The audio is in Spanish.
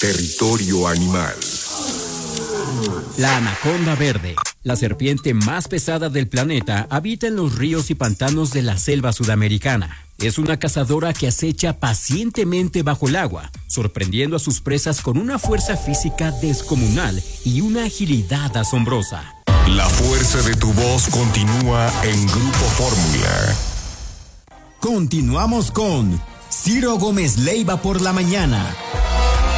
Territorio Animal. La anaconda verde, la serpiente más pesada del planeta, habita en los ríos y pantanos de la selva sudamericana. Es una cazadora que acecha pacientemente bajo el agua, sorprendiendo a sus presas con una fuerza física descomunal y una agilidad asombrosa. La fuerza de tu voz continúa en Grupo Fórmula. Continuamos con Ciro Gómez Leiva por la mañana.